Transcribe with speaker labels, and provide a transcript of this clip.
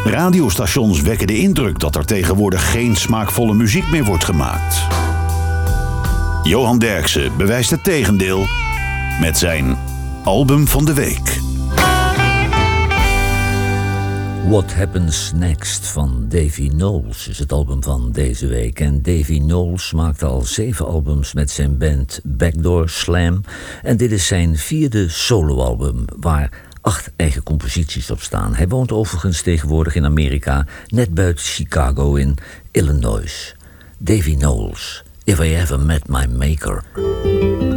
Speaker 1: Radiostations wekken de indruk dat er tegenwoordig geen smaakvolle muziek meer wordt gemaakt. Johan Derksen bewijst het tegendeel met zijn album van de week.
Speaker 2: What Happens Next van Davy Knowles is het album van deze week. En Davy Knowles maakte al 7 albums met zijn band Backdoor Slam. En dit is zijn 4e soloalbum waar 8 eigen composities op staan. Hij woont overigens tegenwoordig in Amerika, net buiten Chicago in Illinois. Davy Knowles, If I Ever Met My Maker.